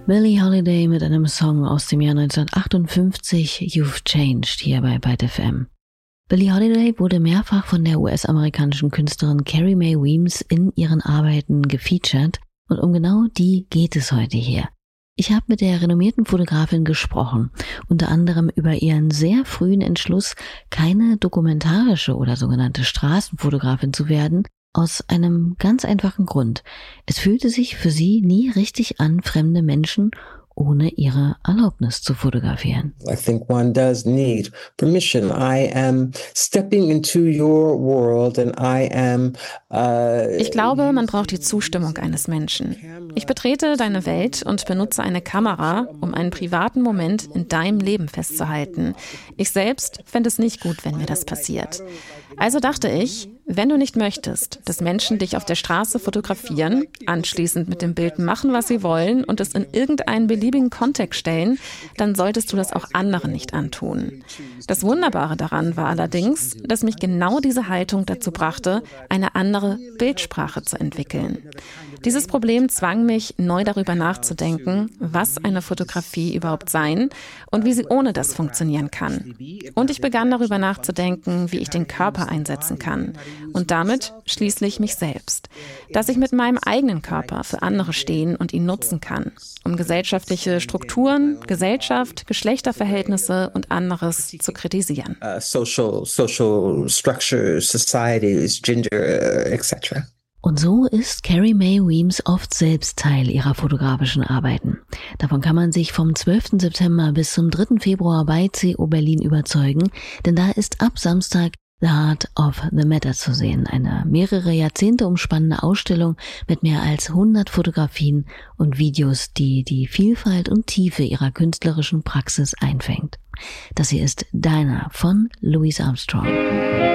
Billie Holiday mit einem Song aus dem Jahr 1958, You've Changed, hier bei Byte FM. Billie Holiday wurde mehrfach von der US-amerikanischen Künstlerin Carrie Mae Weems in ihren Arbeiten gefeatured und um genau die geht es heute hier. Ich habe mit der renommierten Fotografin gesprochen, unter anderem über ihren sehr frühen Entschluss, keine dokumentarische oder sogenannte Straßenfotografin zu werden, aus einem ganz einfachen Grund. Es fühlte sich für sie nie richtig an, fremde Menschen ohne ihre Erlaubnis zu fotografieren. I think one does need permission. I am stepping into your world and I am Ich glaube, man braucht die Zustimmung eines Menschen. Ich betrete deine Welt und benutze eine Kamera, um einen privaten Moment in deinem Leben festzuhalten. Ich selbst fände es nicht gut, wenn mir das passiert. Also dachte ich, wenn du nicht möchtest, dass Menschen dich auf der Straße fotografieren, anschließend mit dem Bild machen, was sie wollen und es in irgendeinen beliebigen Kontext stellen, dann solltest du das auch anderen nicht antun. Das Wunderbare daran war allerdings, dass mich genau diese Haltung dazu brachte, eine andere Bildsprache zu entwickeln. Dieses Problem zwang mich, neu darüber nachzudenken, was eine Fotografie überhaupt sein und wie sie ohne das funktionieren kann. Und ich begann darüber nachzudenken, wie ich den Körper einsetzen kann und damit schließlich mich selbst. Dass ich mit meinem eigenen Körper für andere stehen und ihn nutzen kann, um gesellschaftliche Strukturen, Gesellschaft, Geschlechterverhältnisse und anderes zu kritisieren. Social structures, societies, gender, etc. Und so ist Carrie Mae Weems oft selbst Teil ihrer fotografischen Arbeiten. Davon kann man sich vom 12. September bis zum 3. Februar bei CO Berlin überzeugen, denn da ist ab Samstag The Heart of the Matter zu sehen, eine mehrere Jahrzehnte umspannende Ausstellung mit mehr als 100 Fotografien und Videos, die die Vielfalt und Tiefe ihrer künstlerischen Praxis einfängt. Das hier ist Dinah von Louis Armstrong.